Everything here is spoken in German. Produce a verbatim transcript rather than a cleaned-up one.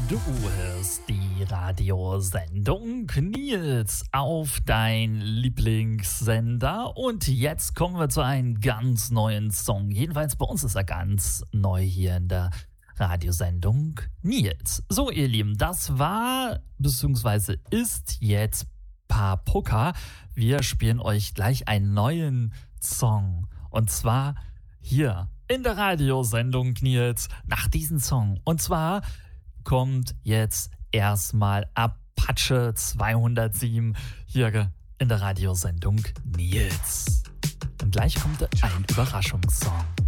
Du hörst die Radiosendung Nils auf dein Lieblingssender und jetzt kommen wir zu einem ganz neuen Song. Jedenfalls bei uns ist er ganz neu hier in der Radiosendung Nils. So ihr Lieben, das war bzw. ist jetzt Papoka. Wir spielen euch gleich einen neuen Song und zwar hier in der Radiosendung Nils nach diesem Song. Und zwar kommt jetzt erstmal Apache zweihundertsieben hier in der Radiosendung Nils. Und gleich kommt ein Überraschungssong.